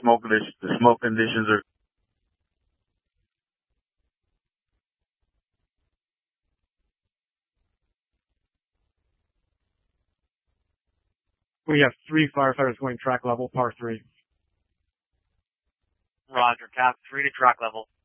the smoke conditions are. We have 3 firefighters going track level, par 3. Roger, Cap. 3 to track level.